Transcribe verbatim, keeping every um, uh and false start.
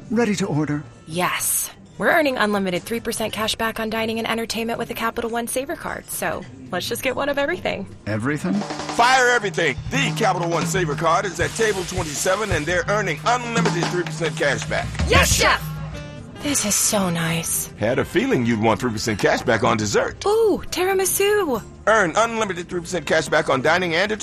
Ready to order. Yes. We're earning unlimited three percent cash back on dining and entertainment with a Capital One Saver card, so let's just get one of everything. Everything? Fire everything! The Capital One Saver card is at table twenty-seven, and they're earning unlimited three percent cash back. Yes, Chef! This is so nice. Had a feeling you'd want three percent cash back on dessert. Ooh, tiramisu! Earn unlimited three percent cash back on dining and